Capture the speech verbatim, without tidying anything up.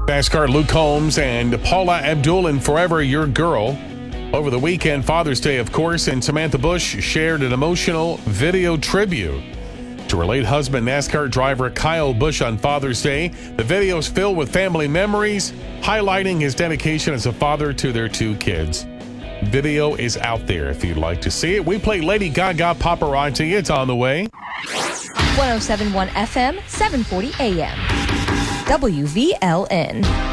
NASCAR Luke Combs and Paula Abdul in Forever Your Girl. Over the weekend, Father's Day, of course, and Samantha Bush shared an emotional video tribute to her late husband, NASCAR driver Kyle Busch, on Father's Day. The video is filled with family memories, highlighting his dedication as a father to their two kids. Video is out there if you'd like to see it. We play Lady Gaga Paparazzi. It's on the way. one oh seven point one F M, seven forty A M. W V L N.